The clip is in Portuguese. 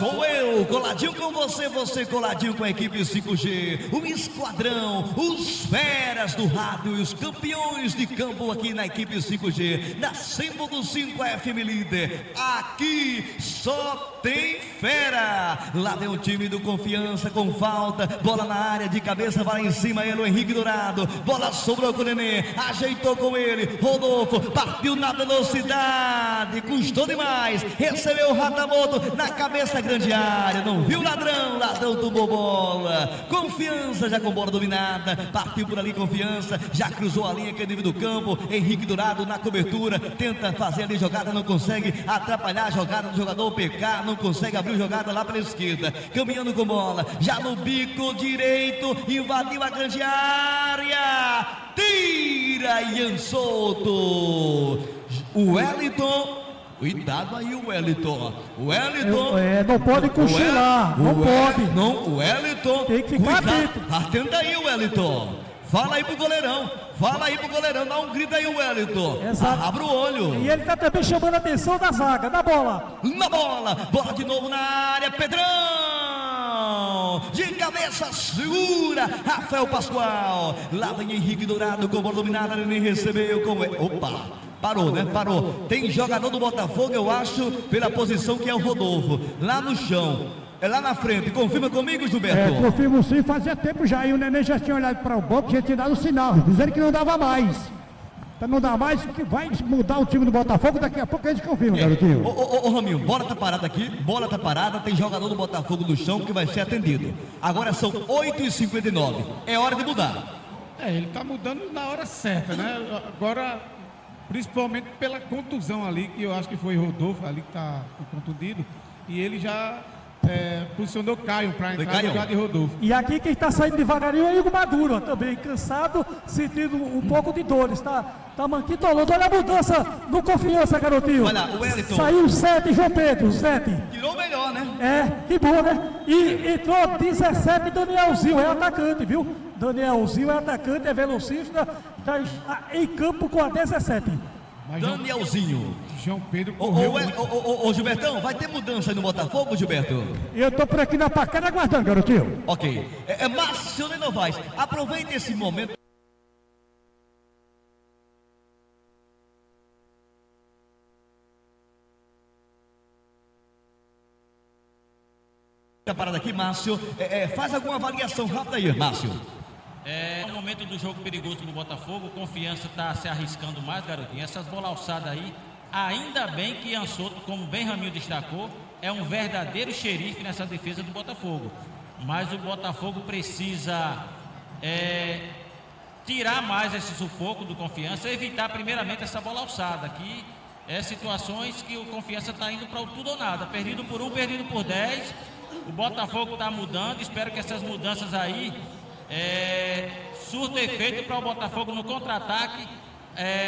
Sou eu, coladinho com você, você coladinho com a equipe 5G, o esquadrão, os feras do rádio e os campeões de campo aqui na equipe 5G, na 100.5 FM Líder. Aqui só tem fera. Lá vem o time do Confiança com falta, bola na área, de cabeça, vai em cima ele, o Henrique Dourado, bola sobrou com o Nenê, ajeitou com ele, Rodolfo, partiu na velocidade, custou demais, recebeu o Ratamoto na cabeça, grande área, não viu ladrão, ladrão tomou bola. Confiança já com bola dominada, partiu por ali Confiança, já cruzou a linha que é nível do campo, Henrique Dourado na cobertura, tenta fazer ali jogada, não consegue atrapalhar a jogada do jogador PK, não consegue abrir jogada lá pela esquerda, caminhando com bola, já no bico direito, invadiu a grande área, tira Ian Souto, o Wellington. Cuidado aí o Wellington. O Wellington. Não pode cochilar. Não pode. Não, o Wellington. Tem que ficar atento. Atenta aí o Wellington. Fala aí pro goleirão. Fala aí pro goleirão. Dá um grito aí o Wellington. Exato. Abra o olho. E ele tá também chamando a atenção da zaga, da bola. Na bola. Bola de novo na área. Pedrão. De cabeça segura. Rafael Pascoal. Lá vem Henrique Dourado com bola dominada. Ele nem recebeu. Opa. Parou, né? Parou. Tem jogador do Botafogo, eu acho, pela posição que é o Rodolfo. Lá no chão. É lá na frente. Confirma comigo, Gilberto? Confirmo sim. Fazia tempo já. E o Nenê já tinha olhado para o banco e já tinha dado o sinal, dizendo que não dava mais. Então não dá mais, que vai mudar o time do Botafogo. Daqui a pouco a gente confirma, garotinho. Ô, Raminho, bola tá parada aqui. Bola tá parada. Tem jogador do Botafogo no chão que vai ser atendido. Agora são 8h59. É hora de mudar. Ele tá mudando na hora certa, né? Agora... principalmente pela contusão ali, que eu acho que foi Rodolfo ali que está contundido, e ele já posicionou Caio para entrar no lugar de Rodolfo. E aqui quem está saindo devagarinho é o Igor Maduro, ó, também cansado, sentindo um pouco de dores, tá manquitolando. Olha a mudança no Confiança, garotinho. Olha, o Wellington. Saiu 7, João Pedro, 7. Tirou melhor, né? Que bom, né? E entrou 17, Danielzinho, é atacante, viu? Danielzinho é atacante, é velocista, está em campo com a 17. Danielzinho. João Pedro. Ô, Gilbertão, vai ter mudança aí no Botafogo, Gilberto? Eu tô por aqui na pacana aguardando, garotinho. Ok. Márcio Novaes, aproveita esse momento. Parada aqui, Márcio. Faz alguma avaliação rápida aí, Márcio. No momento do jogo perigoso do Botafogo, Confiança está se arriscando mais, garotinho. Essas bolas alçadas aí, ainda bem que Ian Souto, como bem Raminho destacou, é um verdadeiro xerife nessa defesa do Botafogo. Mas o Botafogo precisa tirar mais esse sufoco do Confiança, evitar primeiramente essa bola alçada, que situações que o Confiança está indo para o tudo ou nada, perdido por 1, perdido por 10. O Botafogo está mudando, espero que essas mudanças aí surtam efeito para o Botafogo no contra-ataque